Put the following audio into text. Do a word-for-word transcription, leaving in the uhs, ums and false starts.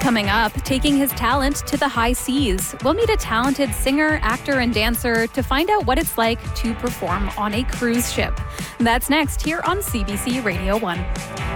Coming up, taking his talent to the high seas. We'll meet a talented singer, actor, and dancer to find out what it's like to perform on a cruise ship. That's next here on C B C Radio one.